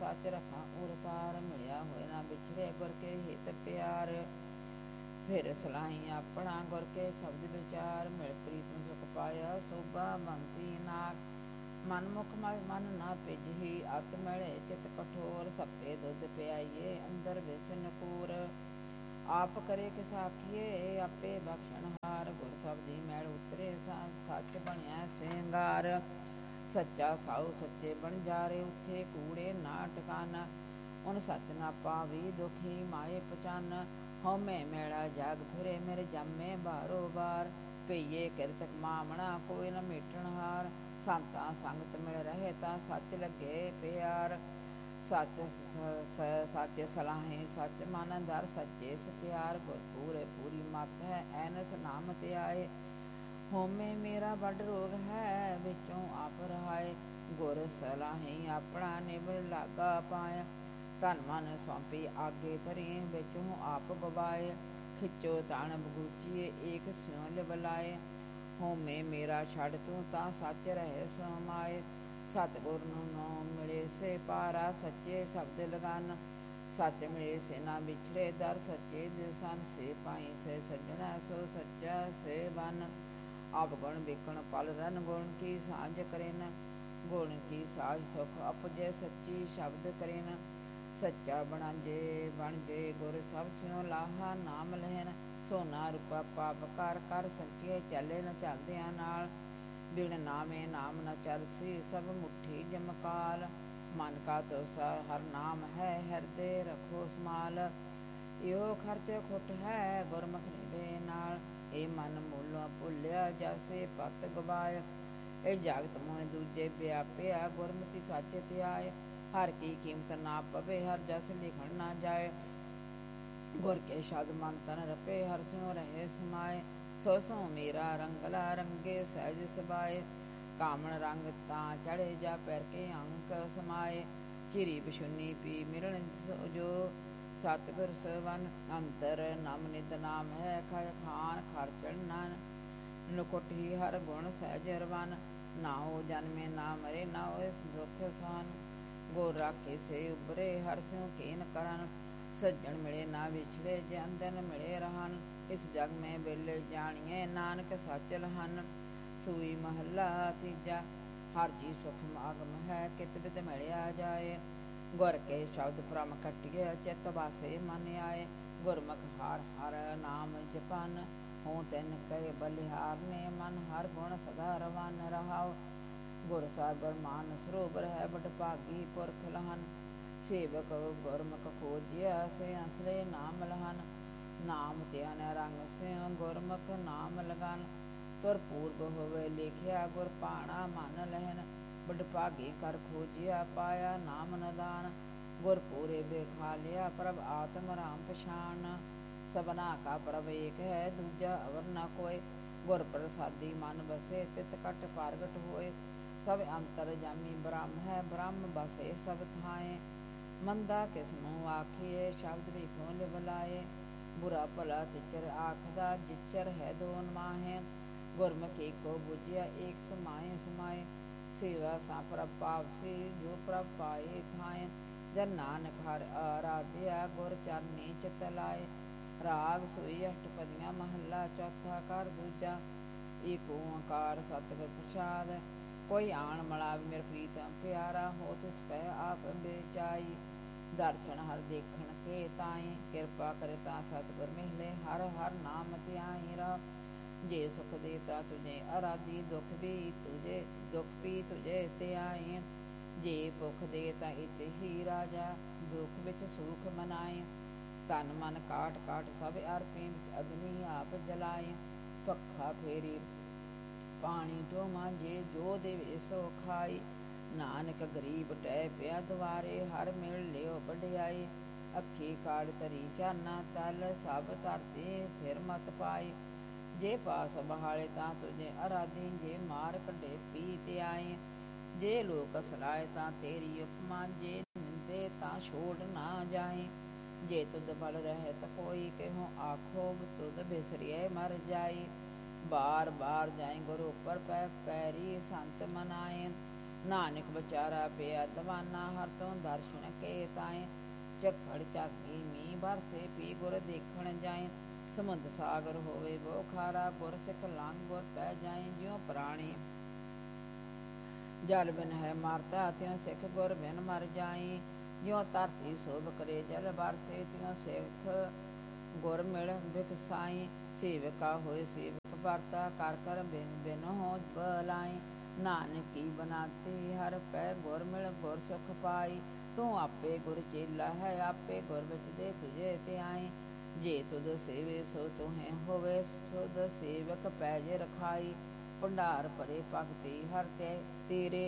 सच रखा उरतार। मिलिया होए ना बिछड़े गुर के हित प्यार। फिर सलाही अपना गुर के शब्द विचार। मिल प्रीतम सुख पाया शोभा बनती नाक। मनमुख मन न पिजही अत मले चित कठोर। सप्पे दुध प्याइए अंदर विष नकूर। आप करे कि साखिए आपे बख्शनहार। गुर शब्दी मैल उतरे सच बनिया सिंगार। सच्चा साऊ सच्चे बन जारे उथे कूड़े ना ठिकाना। उन सच ना पावी दुखी माए पचान। हौमे मेला जाग फिरे मेरे जमे बारो बार। पईए किरतक मामना कोई न मेटनहार। संतां संगत मिल रहे ता सच लगे प्यार। सच सच सलाहे सच मन दर सच्चे सचियार। गुर पूरे पूरी मत है ऐनस नाम ते आए। होमे मेरा बड़ रोग है विचों आप रहाए। गुर सलाही अपना निबड़ लागा पाए। तन मन सौंपी आगे धरी विचों आप गवाए। खिचो तान बगूचिए एक स्यों लिबलाए। होमे मेरा छड़ तू तां सच रहे समाए। सतगुर नो मिले से पारा सच्चे शब्द लगान। सच मिले से ना बिछड़े दर सच्चे दिसन। से पाई से सज्जना सो सच्चा से बन। अवगुण बिकण पल रन गुण की साझ करेन। गुण की साझ सुख अपजे सच्ची शब्द करेन। सच्चा बनजे गुर सब स्यों लाहा नाम लहन। सोना रुपा पाप कर कर संचिए चले न चलदियां नाल। बिन नामे नाम न चलसी सब मुट्ठी जमकाल। मन का तो हर नाम है हृदय रखो समाल। इहो खर्च खुट है गुरमुख निभे नाल। ए मन मूलों भुलिया जैसे पत गवाए। ए जागत मोह दूजे व्यापिया गुरमति सच त्याए। हर की कीमत ना पवे हर जस लिखण ना जाए। गुर के शब्द मन तन रपे हर स्यों रहे समाए। सो सो मेरा रंगला रंगे सहज सबाए। कामण रंग तां चढ़े जा पैर के अंक समाए। चिरी बिशुनी पी मिरण जो सतगुर सवन। अंतर नम नित नाम है खान खर्चण नन। नुकुट ही हर गुण सहज रवन। ना हो जन्मे ना मरे ना हो दुख सहन। गुर राखे से उबरे हर स्यों कीन करन। सज्जन मिले ना विछड़े जे अंदर मिले रहन। इस जग में बेले जानिए नानक सच लहन। सूई महला तीजा हर जी सुख आगम है कित बिद मिलिया जाए। गुर के शब्द परम कटिए चित वासे मन आए। गुरमुख हर हर नाम जपन हों तिन कहे बलिहार ने। मन हर गुण सदा रवन रहाओ। गुर सागर मान सरोवर है बड़ भागी पुरख लहन। सेवक गुरमुख खोजिया से असरे नाम लहन। नाम त्यान रंग से गुरमुख नाम लगन। तुर पूर्व होवे लिखिया गुर पाणा मन लहन। बड़ भागी कर खोजिया पाया नाम नदान। गुर पूरे बेखा लिया प्रभ आत्म राम पछान। सबना का प्रभ एक है दूजा अवर न कोय। गुर प्रसादी मन बसे तित कट प्रगट होए। सब अंतर जामी ब्रह्म है ब्रह्म बसे सब थाए। मंदा किसनों आखिए शब्द भी खोल बुलाए। बुरा भला तिचर आखदा जिचर है दोन माहे। गुरमुखी को बुझिया एक समाए समाए। सेवा सा प्रभ पावसी जो प्रभ पाए थाए। जन नानक हर आराध्या गुर चरनी चित लाए। राग सोई अष्टपदियां महला चौथा कर दूजा। एक ओंकार सतगुर प्रसाद। कोई आण मलाव मेरे प्रीतम प्यारा हो तिस पै आप बेचाई। दर्शन हर देखण के ताई किरपा करे ता सतगुर मिले। हर हर नाम त्याई रह। जे सुख देता तुझे आराधी दुख भी तुझे त्याई। जे भुख देता इत ही राजा दुख विच सुख मनाए। तन मन काट काट सब अर्पी अग्नि आप जलाए। पखा फेरी पानी ढोमा जे जो देवे सो खाई। नानक गरीब टह पिया द्वारे हर मिल लियो बढ़ियाई। अखी काड़ तरी चाना तल सब धरती फिर मत पाई। जे पास बहाले तां तुझे आराधी जे मार कढे पीत आए। जे लोक सलाए तां तेरी उपमा जे निंदे तां छोड़ ना जाए। जे तुद बल रहे त कोई कहो आखो तुद बिसरिए मर जाई। बार बार जाए गुरु पर पैरी संत मनाए। ਨਾਨਕ ਵਿਚਾਰਾ ਪਿਆ ਦਵਾਨਾ, ਹਰ ਤੋਂ ਦਰਸ਼ਨ ਕੇ ਤਾਏ। ਝੱਖੜ ਝਾਕੀ ਮੀਂਹ ਬਰਸੇ, ਪੀ ਗੁਰ ਦੇਖਣ ਜਾਏ। ਸਮੁੰਦ ਸਾਗਰ ਹੋਵੇ ਬਹੁ ਖਾਰਾ, ਗੁਰ ਸਿੱਖ ਲੰਘ ਗੁਰ ਪੈ ਜਾਏ। ਜਿਉ ਪ੍ਰਾਣੀ ਜਲ ਬਿਨ ਹੈ ਮਰਤਾ, ਤਿਉ ਸਿੱਖ ਗੁਰ ਬਿਨ ਮਰ ਜਾਏ। ਜਿਉ ਧਰਤੀ ਸੋਭ ਕਰੇ ਜਲ ਬਰਸੇ, ਤਿਉ ਸਿੱਖ ਗੁਰ ਮਿਲ ਬਿਕਸਾਈ। ਸੇਵਕਾ ਹੋਏ ਸੇਵਕ ਵਰਤਾ, ਕਰ ਕਰ ਬਿਨ ਹੋ ਬਲਾਈ। ਨਾਨਕ ਕੀ ਬਨਾਤੀ ਹਰ ਪੈ, ਗੁਰ ਮਿਲ ਗੁਰ ਸੁਖ ਪਾਈ। ਤੂੰ ਆਪੇ ਗੁਰ ਚੇਲਾ ਹੈ, ਆਪੇ ਗੁਰ ਵਿੱਚ ਦੇ ਤੁਝੇ ਧਿਆਈ। ਜੇ ਤੁਧ ਸੇਵੇ ਸੋ ਤੁਹੇ ਹੋਵੇ, ਤੁਧ ਸੇਵਕ ਪੈ ਜੇ ਰਖਾਈ। ਭੰਡਾਰ ਭਰੇ ਭਗਤੀ ਹਰ ਤੇ ਤੇਰੇ,